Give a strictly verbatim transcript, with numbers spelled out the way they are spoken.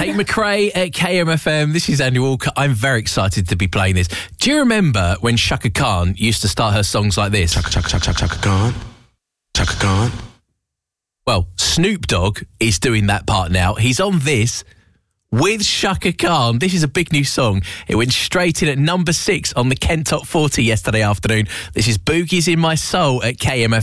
Tate McRae at K M F M. This is Andy Walker. I'm very excited to be playing this. Do you remember when Chaka Khan used to start her songs like this? Chaka, Chaka, Chaka, Chaka Khan. Chaka Khan. Well, Snoop Dogg is doing that part now. He's on this with Chaka Khan. This is a big new song. It went straight in at number six on the Kent Top forty yesterday afternoon. This is Boogie's in My Soul at K M F M.